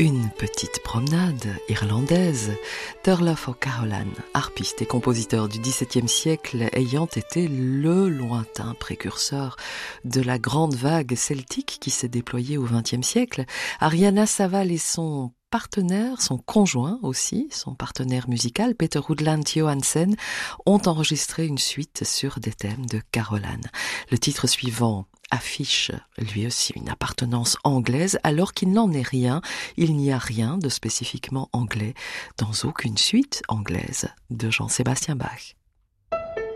Une petite promenade irlandaise. Turlough O'Carolan, harpiste et compositeur du XVIIe siècle, ayant été le lointain précurseur de la grande vague celtique qui s'est déployée au XXe siècle. Ariana Saval et son partenaire, son conjoint aussi, son partenaire musical, Peter Woodland Johansen, ont enregistré une suite sur des thèmes de Carolan. Le titre suivant affiche lui aussi une appartenance anglaise, alors qu'il n'en est rien. Il n'y a rien de spécifiquement anglais dans aucune suite anglaise de Jean-Sébastien Bach.